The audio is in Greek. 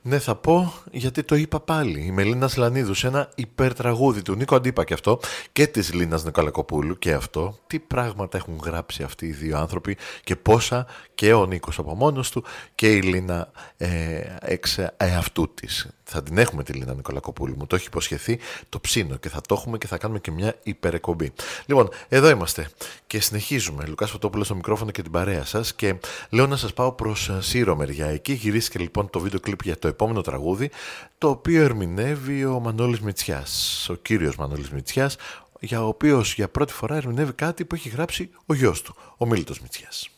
Ναι, θα πω γιατί το είπα πάλι. Η Μελίνα Σλανίδου σε ένα υπερτραγούδι του Νίκο Αντίπα και αυτό και της Λίνας Νικολακοπούλου και αυτό. Τι πράγματα έχουν γράψει αυτοί οι δύο άνθρωποι και πόσα και ο Νίκος από μόνος του και η Λίνα εξ εαυτού της. Θα την έχουμε τη Λίνα Νικολακοπούλου, μου το έχει υποσχεθεί, το ψήνω και θα το έχουμε και θα κάνουμε και μια υπερεκπομπή. Λοιπόν, εδώ είμαστε και συνεχίζουμε. Λουκάς Φωτόπουλος στο μικρόφωνο και την παρέα σας και λέω να σας πάω προς Σύρο μεριά. Εκεί γυρίστηκε λοιπόν το βίντεο κλιπ για το επόμενο τραγούδι, το οποίο ερμηνεύει ο Μανώλης Μητσιάς, ο κύριος Μανώλης Μητσιάς, ο οποίος για πρώτη φορά ερμηνεύει κάτι που έχει γράψει ο γιος του, ο Μίλτος Μητσιάς.